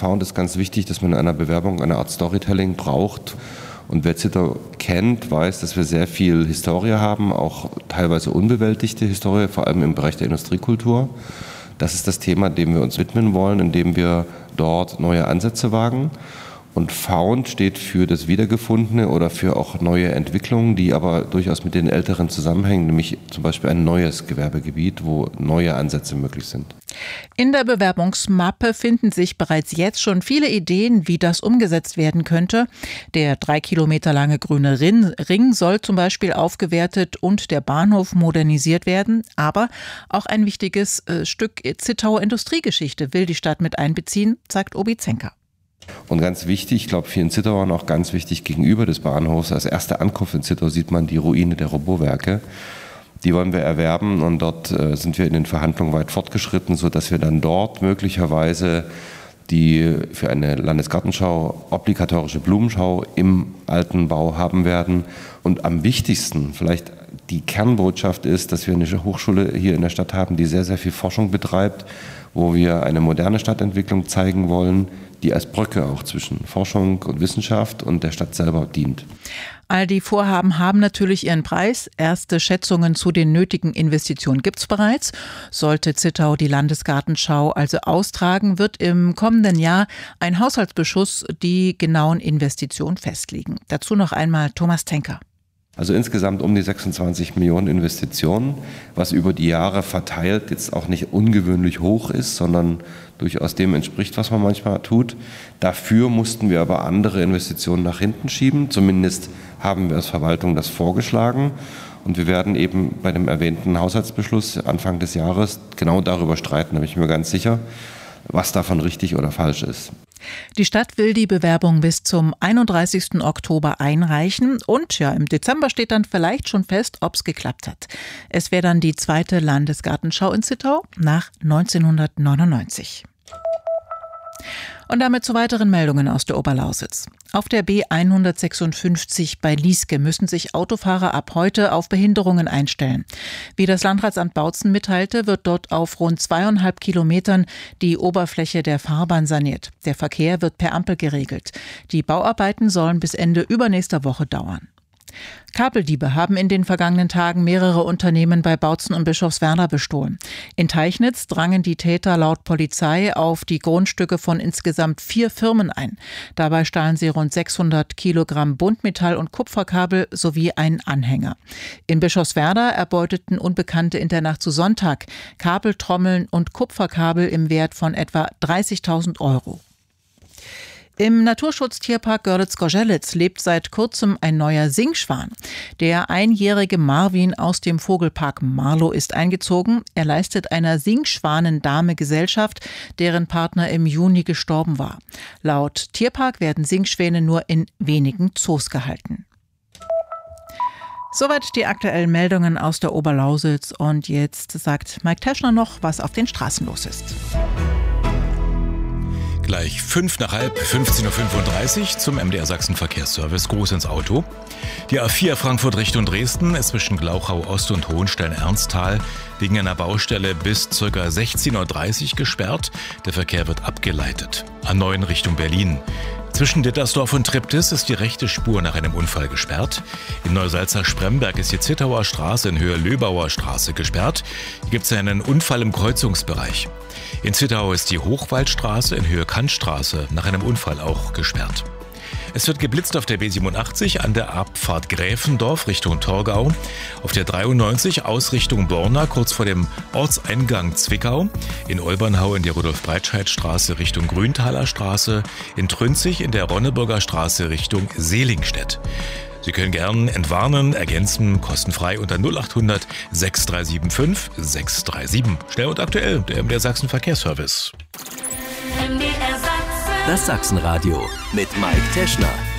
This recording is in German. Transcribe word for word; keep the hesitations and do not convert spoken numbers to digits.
Found ist ganz wichtig, dass man in einer Bewerbung eine Art Storytelling braucht. Und wer Zittau kennt, weiß, dass wir sehr viel Historie haben, auch teilweise unbewältigte Historie, vor allem im Bereich der Industriekultur. Das ist das Thema, dem wir uns widmen wollen, indem wir dort neue Ansätze wagen. Und Found steht für das Wiedergefundene oder für auch neue Entwicklungen, die aber durchaus mit den älteren zusammenhängen, nämlich zum Beispiel ein neues Gewerbegebiet, wo neue Ansätze möglich sind. In der Bewerbungsmappe finden sich bereits jetzt schon viele Ideen, wie das umgesetzt werden könnte. Der drei Kilometer lange grüne Ring soll zum Beispiel aufgewertet und der Bahnhof modernisiert werden. Aber auch ein wichtiges äh, Stück Zittauer Industriegeschichte will die Stadt mit einbeziehen, sagt Obi Zenker. Und ganz wichtig, ich glaube vielen Zittauern auch ganz wichtig, gegenüber des Bahnhofs, als erste Ankunft in Zittau sieht man die Ruine der Robowerke. Die wollen wir erwerben und dort äh, sind wir in den Verhandlungen weit fortgeschritten, sodass wir dann dort möglicherweise die für eine Landesgartenschau obligatorische Blumenschau im alten Bau haben werden. Und am wichtigsten, vielleicht die Kernbotschaft ist, dass wir eine Hochschule hier in der Stadt haben, die sehr, sehr viel Forschung betreibt, wo wir eine moderne Stadtentwicklung zeigen wollen, die als Brücke auch zwischen Forschung und Wissenschaft und der Stadt selber dient. All die Vorhaben haben natürlich ihren Preis. Erste Schätzungen zu den nötigen Investitionen gibt es bereits. Sollte Zittau die Landesgartenschau also austragen, wird im kommenden Jahr ein Haushaltsbeschluss die genauen Investitionen festlegen. Dazu noch einmal Thomas Tenker. Also insgesamt um die sechsundzwanzig Millionen Investitionen, was über die Jahre verteilt jetzt auch nicht ungewöhnlich hoch ist, sondern durchaus dem entspricht, was man manchmal tut. Dafür mussten wir aber andere Investitionen nach hinten schieben. Zumindest haben wir als Verwaltung das vorgeschlagen. Und wir werden eben bei dem erwähnten Haushaltsbeschluss Anfang des Jahres genau darüber streiten, da bin ich mir ganz sicher, was davon richtig oder falsch ist. Die Stadt will die Bewerbung bis zum einunddreißigsten Oktober einreichen und ja, im Dezember steht dann vielleicht schon fest, ob es geklappt hat. Es wäre dann die zweite Landesgartenschau in Zittau nach neunzehnhundertneunundneunzig. Und damit zu weiteren Meldungen aus der Oberlausitz. Auf der B hundertsechsundfünfzig bei Lieske müssen sich Autofahrer ab heute auf Behinderungen einstellen. Wie das Landratsamt Bautzen mitteilte, wird dort auf rund zweieinhalb Kilometern die Oberfläche der Fahrbahn saniert. Der Verkehr wird per Ampel geregelt. Die Bauarbeiten sollen bis Ende übernächster Woche dauern. Kabeldiebe haben in den vergangenen Tagen mehrere Unternehmen bei Bautzen und Bischofswerda bestohlen. In Teichnitz drangen die Täter laut Polizei auf die Grundstücke von insgesamt vier Firmen ein. Dabei stahlen sie rund sechshundert Kilogramm Buntmetall- und Kupferkabel sowie einen Anhänger. In Bischofswerda erbeuteten Unbekannte in der Nacht zu Sonntag Kabeltrommeln und Kupferkabel im Wert von etwa dreißigtausend Euro. Im Naturschutztierpark Görlitz-Gorzelitz lebt seit kurzem ein neuer Singschwan. Der einjährige Marvin aus dem Vogelpark Marlow ist eingezogen. Er leistet einer Singschwanendame Gesellschaft, deren Partner im Juni gestorben war. Laut Tierpark werden Singschwäne nur in wenigen Zoos gehalten. Soweit die aktuellen Meldungen aus der Oberlausitz. Und jetzt sagt Mike Teschner noch, was auf den Straßen los ist. Gleich fünf nach halb, fünfzehn Uhr fünfunddreißig zum M D R Sachsen Verkehrsservice. Gruß ins Auto. Die A vier Frankfurt Richtung Dresden ist zwischen Glauchau Ost und Hohenstein-Ernsthal wegen einer Baustelle bis ca. sechzehn Uhr dreißig gesperrt. Der Verkehr wird abgeleitet. A neun Richtung Berlin. Zwischen Dittersdorf und Triptis ist die rechte Spur nach einem Unfall gesperrt. In Neusalza-Spremberg ist die Zittauer Straße in Höhe Löbauer Straße gesperrt. Hier gibt es einen Unfall im Kreuzungsbereich. In Zittau ist die Hochwaldstraße in Höhe Kantstraße nach einem Unfall auch gesperrt. Es wird geblitzt auf der B siebenundachtzig an der Abfahrt Gräfendorf Richtung Torgau, auf der dreiundneunzig Ausrichtung Borna kurz vor dem Ortseingang Zwickau, in Olbernhau in der Rudolf-Breitscheid-Straße Richtung Grüntaler Straße, in Trünzig in der Ronneburger Straße Richtung Seelingstedt. Sie können gern entwarnen, ergänzen, kostenfrei unter null acht hundert sechs drei sieben fünf sechs drei sieben. Schnell und aktuell, der M D R Sachsen Verkehrsservice. Das Sachsenradio mit Mike Teschner.